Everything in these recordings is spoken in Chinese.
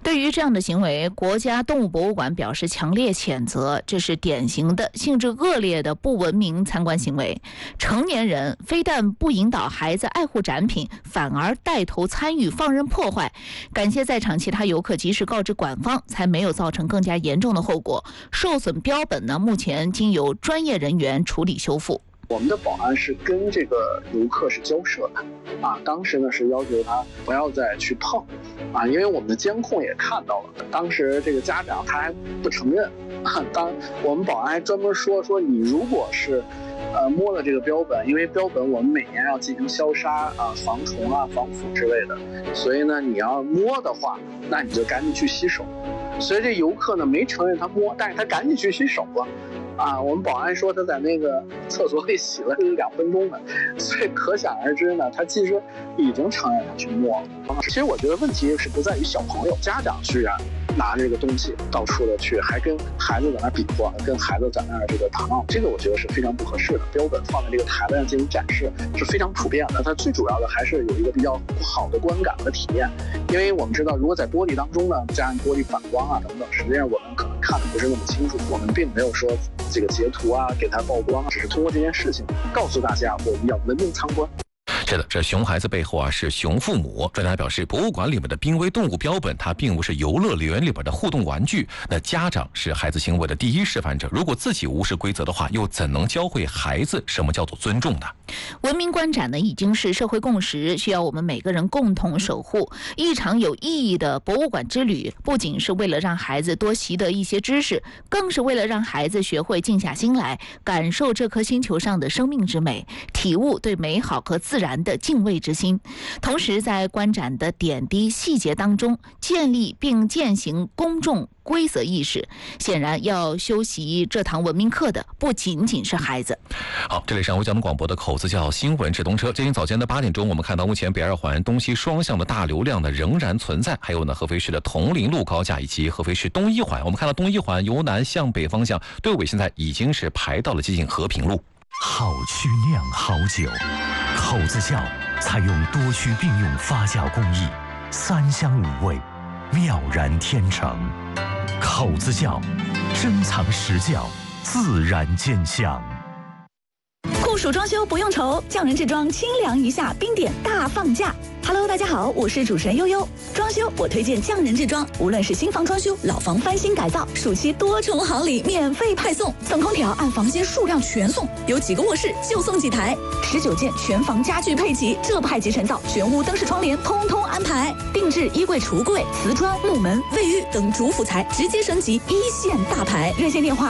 对于这样的行为，国家动物博物馆表示强烈谴责，这是典型的性质恶劣的不文明参观行为。成年人非但不引导孩子爱护展品，反而带头参与放任破坏。感谢在场其他游客及时告知馆方，才没有造成更加严重的后果。受损标本呢，目前经由专业人员处理修复。 我们的保安是跟这个游客是交涉的，当时呢是要求他不要再去碰，因为我们的监控也看到了，当时这个家长他还不承认，当我们保安还专门说你如果是摸了这个标本，因为标本我们每年要进行消杀防虫防腐之类的，所以呢你要摸的话，那你就赶紧去洗手。所以这游客呢没承认他摸，但是他赶紧去洗手了。我们保安说他在那个厕所里洗了2分钟呢，所以可想而知呢，他其实已经承认他去摸了。其实我觉得问题是不在于小朋友，家长居然拿着这个东西到处的去，还跟孩子在那比划，跟孩子在那这个打闹，这个我觉得是非常不合适的。标本放在这个台子上进行展示是非常普遍的，它最主要的还是有一个比较好的观感和体验。因为我们知道，如果在玻璃当中呢，加上玻璃反光等等，实际上我们可能看的不是那么清楚。我们并没有说这个截图给它曝光，只是通过这件事情告诉大家，我们要文明参观。 是的，这熊孩子背后是熊父母。专家表示，博物馆里面的濒危动物标本，它并不是游乐园里边的互动玩具。那家长是孩子行为的第一示范者，如果自己无视规则的话，又怎能教会孩子什么叫做尊重呢？ 文明观展呢，已经是社会共识，需要我们每个人共同守护。一场有意义的博物馆之旅，不仅是为了让孩子多习得一些知识，更是为了让孩子学会静下心来，感受这颗星球上的生命之美，体悟对美好和自然的敬畏之心。同时在观展的点滴细节当中，建立并践行公众规则意识。显然要修习这堂文明课的不仅仅是孩子。 好，这里是安徽交通广播的口子叫新闻直通车。今天早间的8点钟，我们看到目前北2环东西双向的大流量呢仍然存在，还有呢合肥市的铜陵路高架以及合肥市东1环。我们看到东1环由南向北方向队尾现在已经是排到了接近和平路。 好曲酿好酒，口子窖采用多区并用发酵工艺，3香5味，妙然天成。口子窖珍藏实窖，自然见香。 酷暑装修不用愁，匠人制装清凉一下，冰点大放价。Hello， 大家好，我是主持人悠悠。装修我推荐匠人制装，无论是新房装修、老房翻新改造，暑期多重好礼免费派送，送空调按房间数量全送，有几个卧室就送几台，19件全房家具配齐，这派级成造，全屋灯饰窗帘通通安排，定制衣柜、橱柜、瓷砖、木门、卫浴等主辅材直接升级1线大牌。热线电话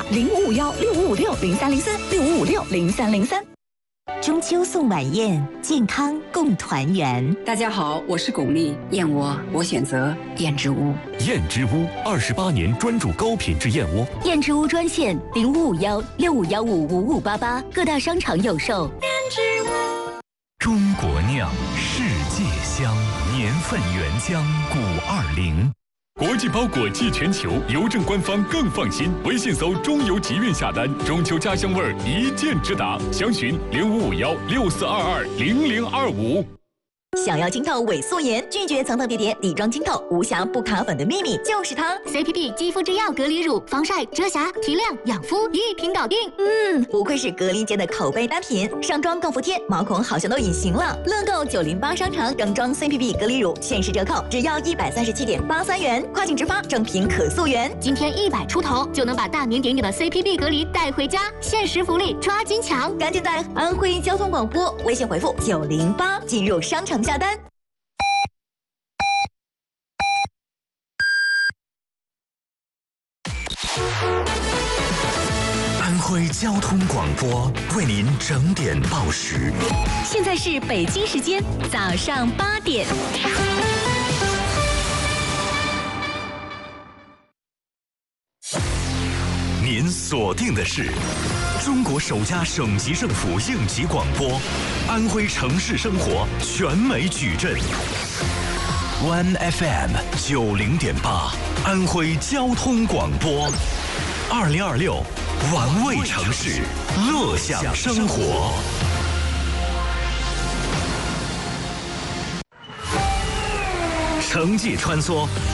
05516556030365560303。 中秋送晚宴，健康共团圆。 大家好，我是巩俐，燕窝我选择燕之屋。 燕之屋28年专注高品质燕窝。 燕之屋专线0551651588，各大商场有售。燕之屋。 中国酿，世界香，年份原浆520。 国际包裹寄全球，邮政官方更放心。微信搜中邮集运下单，中秋家乡味儿一键直达。详询055164220025。 想要清透伪素颜，拒绝层层叠叠底妆清透，无瑕不卡粉的秘密就是它 CPB 肌肤之钥隔离乳，防晒、遮瑕、提亮、养肤一瓶搞定。不愧是隔离间的口碑单品，上妆更服帖，毛孔好像都隐形了。乐购908商场整装 CPB 隔离乳限时折扣，只要137.83元，跨境直发，正品可溯源。今天100出头就能把大名鼎鼎的 CPB 隔离带回家，限时福利抓紧抢！赶紧在安徽交通广播微信回复908进入商场下单。 安徽交通广播为您整点报时。 现在是北京时间早上8点。 您锁定的是中国首家省级政府应急广播，安徽城市生活全美矩阵。One FM 90.8，安徽交通广播，2026玩味城市，乐享生活。城际穿梭，